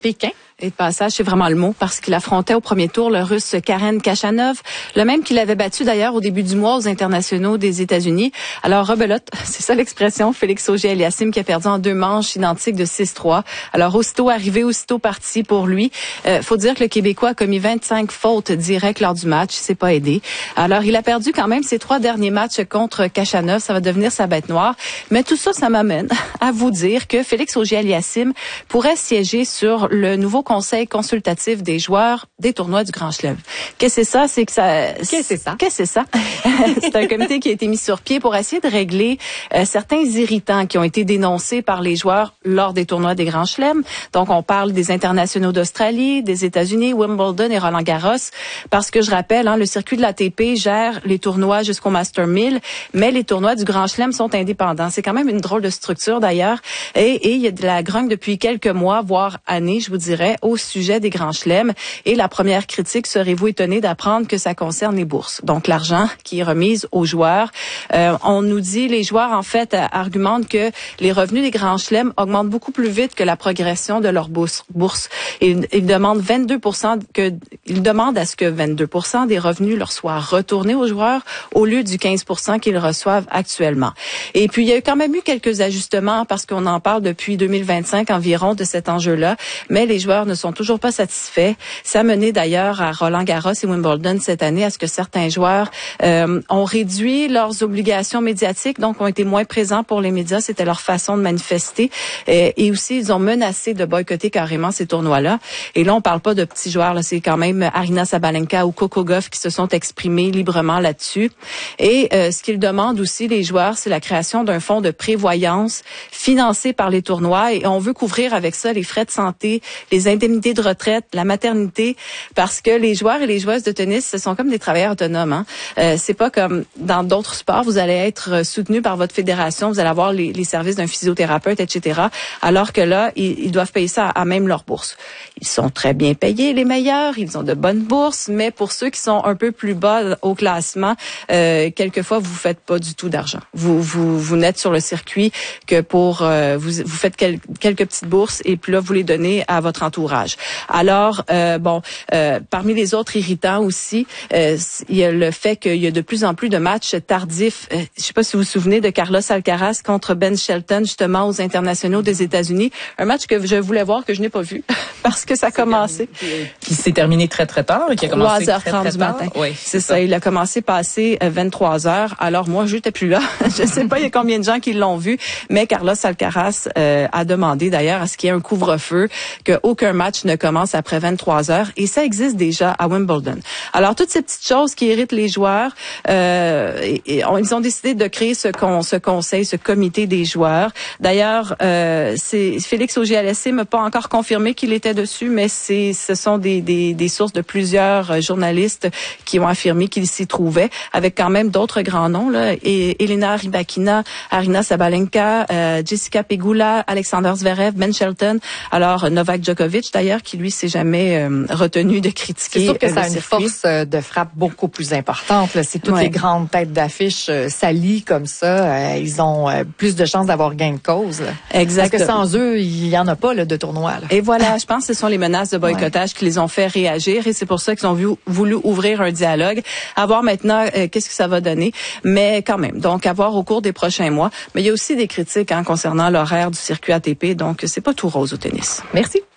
Pékin. Et de passage, c'est vraiment le mot, parce qu'il affrontait au premier tour le Russe Karen Khachanov, le même qu'il avait battu d'ailleurs au début du mois aux internationaux des États-Unis. Alors, rebelote, c'est ça l'expression, Félix Auger-Aliassime qui a perdu en 2 manches identiques de 6-3. Alors, aussitôt arrivé, aussitôt parti pour lui. Faut dire que le Québécois a commis 25 fautes directes lors du match, c'est pas aidé. Alors, il a perdu quand même ses 3 derniers matchs contre Khachanov, ça va devenir sa bête noire. Mais tout ça, ça m'amène à vous dire que Félix Auger-Aliassime pourrait siéger sur le nouveau Conseil consultatif des joueurs des tournois du Grand Chelem. Qu'est-ce que c'est ça? Qu'est-ce que c'est ça? C'est un comité qui a été mis sur pied pour essayer de régler certains irritants qui ont été dénoncés par les joueurs lors des tournois des Grands Chelems. Donc, on parle des internationaux d'Australie, des États-Unis, Wimbledon et Roland-Garros. Parce que je rappelle, le circuit de l'ATP gère les tournois jusqu'au Master 1000, mais les tournois du Grand Chelem sont indépendants. C'est quand même une drôle de structure d'ailleurs. Et il y a de la grogne depuis quelques mois, voire années, je vous dirais, au sujet des Grands Chelems. Et la première critique, serez-vous étonné d'apprendre que ça concerne les bourses. Donc, l'argent qui est remise aux joueurs. On nous dit, les joueurs, en fait, argumentent que les revenus des Grands Chelems augmentent beaucoup plus vite que la progression de leur bourse. Ils demandent ils demandent à ce que 22% des revenus leur soient retournés aux joueurs au lieu du 15% qu'ils reçoivent actuellement. Et puis, il y a quand même eu quelques ajustements parce qu'on en parle depuis 2025 environ de cet enjeu-là, mais les joueurs ne sont toujours pas satisfaits. Ça a mené d'ailleurs à Roland-Garros et Wimbledon cette année à ce que certains joueurs ont réduit leurs obligations médiatiques, donc ont été moins présents pour les médias. C'était leur façon de manifester. Et aussi, ils ont menacé de boycotter carrément ces tournois-là. Et là, on parle pas de petits joueurs. Là, c'est quand même Aryna Sabalenka ou Coco Gauff qui se sont exprimés librement là-dessus. Et ce qu'ils demandent aussi, les joueurs, c'est la création d'un fonds de prévoyance financé par les tournois. Et on veut couvrir avec ça les frais de santé, les indemnités de retraite, la maternité, parce que les joueurs et les joueuses de tennis, ce sont comme des travailleurs autonomes. C'est pas comme dans d'autres sports, vous allez être soutenu par votre fédération, vous allez avoir les services d'un physiothérapeute, etc. Alors que là, ils doivent payer ça à même leur bourse. Ils sont très bien payés, les meilleurs, ils ont de bonnes bourses, mais pour ceux qui sont un peu plus bas au classement, quelquefois, vous faites pas du tout d'argent. Vous n'êtes sur le circuit que pour... vous faites quelques petites bourses et puis là, vous les donnez à votre entourage. Alors, parmi les autres irritants aussi, il y a le fait qu'il y a de plus en plus de matchs tardifs. Je sais pas si vous vous souvenez de Carlos Alcaraz contre Ben Shelton, justement, aux internationaux des États-Unis. Un match que je voulais voir, que je n'ai pas vu, parce que ça a commencé. Qui s'est terminé très, très tard. Qui a commencé 3h30 du matin. Oui, c'est ça. Il a commencé passé 23h. Alors, moi, je n'étais plus là. Je sais pas il y a combien de gens qui l'ont vu, mais Carlos Alcaraz a demandé d'ailleurs à ce qu'il y ait un couvre-feu, qu'aucun match ne commence après 23h. Et ça existe déjà à Wimbledon. Alors, toutes ces petites choses qui irritent les joueurs, ils ont décidé de créer ce conseil, ce comité des joueurs. D'ailleurs, c'est Félix Auger-Aliassime n'a pas encore confirmé qu'il était dessus, mais ce sont des sources de plusieurs journalistes qui ont affirmé qu'il s'y trouvait, avec quand même d'autres grands noms, là, et Elena Rybakina, Aryna Sabalenka, Jessica Pegula, Alexander Zverev, Ben Shelton. Alors, Novak Djokovic, d'ailleurs, qui lui s'est jamais retenu de critiquer. C'est sûr que ça a une force de frappe beaucoup plus importante. Là. C'est toutes les grandes têtes d'affiche s'allient comme ça. Ils ont plus de chances d'avoir gain de cause. Là. Exact. Parce que sans eux, il y en a pas là, de tournoi. Là. Et voilà, je pense que ce sont les menaces de boycottage qui les ont fait réagir et c'est pour ça qu'ils ont voulu ouvrir un dialogue. À voir maintenant qu'est-ce que ça va donner. Mais quand même, donc à voir au cours des prochains mois. Mais il y a aussi des critiques concernant l'horaire du circuit ATP, donc c'est pas tout rose au tennis. Merci.